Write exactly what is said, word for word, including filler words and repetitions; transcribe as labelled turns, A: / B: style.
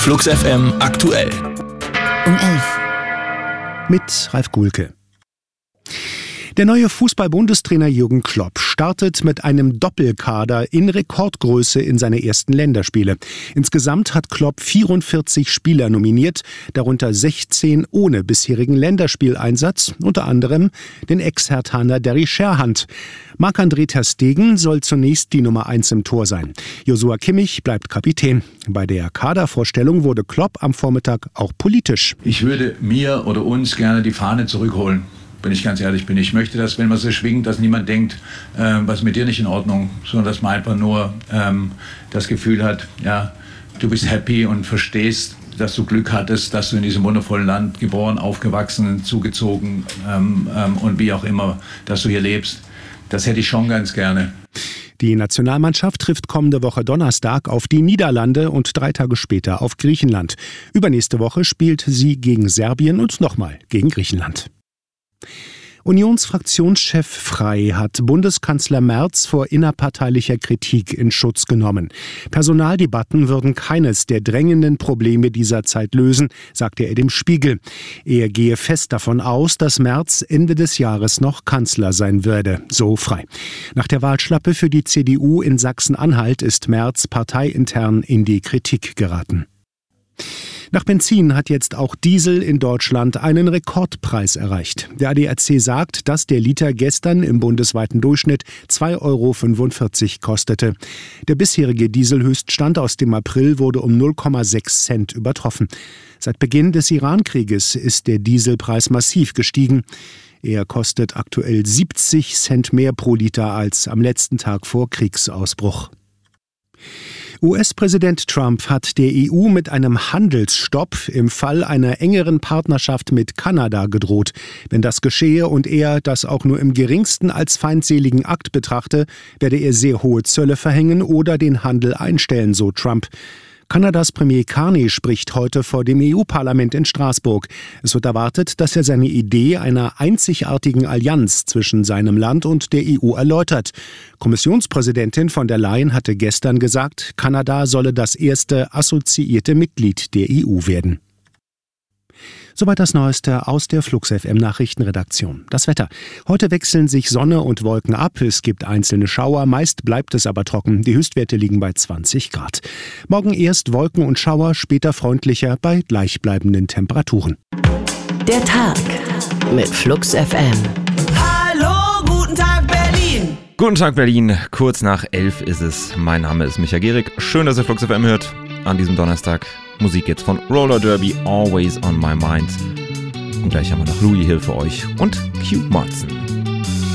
A: Flux F M aktuell.
B: Um elf.
C: Mit Ralf Gulke. Der neue Fußball-Bundestrainer Jürgen Klopp startet mit einem Doppelkader in Rekordgröße in seine ersten Länderspiele. Insgesamt hat Klopp vierundvierzig Spieler nominiert, darunter sechzehn ohne bisherigen Länderspieleinsatz, unter anderem den Ex-Herthaner Derry Scherhand. Marc-André ter Stegen soll zunächst die Nummer eins im Tor sein. Joshua Kimmich bleibt Kapitän. Bei der Kadervorstellung wurde Klopp am Vormittag auch politisch.
D: Ich würde mir oder uns gerne die Fahne zurückholen. Wenn ich ganz ehrlich bin. Ich möchte, dass, wenn man so schwingt, dass niemand denkt, äh, was ist mit dir nicht in Ordnung, sondern dass man einfach nur ähm, das Gefühl hat, ja, du bist happy und verstehst, dass du Glück hattest, dass du in diesem wundervollen Land geboren, aufgewachsen, zugezogen ähm, ähm, und wie auch immer, dass du hier lebst. Das hätte ich schon ganz gerne.
C: Die Nationalmannschaft trifft kommende Woche Donnerstag auf die Niederlande und drei Tage später auf Griechenland. Übernächste Woche spielt sie gegen Serbien und nochmal gegen Griechenland. Unionsfraktionschef Frey hat Bundeskanzler Merz vor innerparteilicher Kritik in Schutz genommen. Personaldebatten würden keines der drängenden Probleme dieser Zeit lösen, sagte er dem Spiegel. Er gehe fest davon aus, dass Merz Ende des Jahres noch Kanzler sein würde, so Frey. Nach der Wahlschlappe für die C D U in Sachsen-Anhalt ist Merz parteiintern in die Kritik geraten. Nach Benzin hat jetzt auch Diesel in Deutschland einen Rekordpreis erreicht. Der A D A C sagt, dass der Liter gestern im bundesweiten Durchschnitt zwei Euro fünfundvierzig kostete. Der bisherige Dieselhöchststand aus dem April wurde um null Komma sechs Cent übertroffen. Seit Beginn des Iran-Krieges ist der Dieselpreis massiv gestiegen. Er kostet aktuell siebzig Cent mehr pro Liter als am letzten Tag vor Kriegsausbruch. U S-Präsident Trump hat der E U mit einem Handelsstopp im Fall einer engeren Partnerschaft mit Kanada gedroht. Wenn das geschehe und er das auch nur im geringsten als feindseligen Akt betrachte, werde er sehr hohe Zölle verhängen oder den Handel einstellen, so Trump. Kanadas Premier Carney spricht heute vor dem E U-Parlament in Straßburg. Es wird erwartet, dass er seine Idee einer einzigartigen Allianz zwischen seinem Land und der E U erläutert. Kommissionspräsidentin von der Leyen hatte gestern gesagt, Kanada solle das erste assoziierte Mitglied der E U werden. Soweit das Neueste aus der Flux F M Nachrichtenredaktion. Das Wetter. Heute wechseln sich Sonne und Wolken ab. Es gibt einzelne Schauer, meist bleibt es aber trocken. Die Höchstwerte liegen bei zwanzig Grad. Morgen erst Wolken und Schauer, später freundlicher bei gleichbleibenden Temperaturen.
B: Der Tag mit Flux F M.
E: Hallo, guten Tag Berlin.
F: Guten Tag Berlin, kurz nach elf ist es. Mein Name ist Micha Gehrig. Schön, dass ihr Flux F M hört an diesem Donnerstag. Musik jetzt von Roller Derby, Always on My Mind. Und gleich haben wir noch Louis Hill für euch und Cute Martin.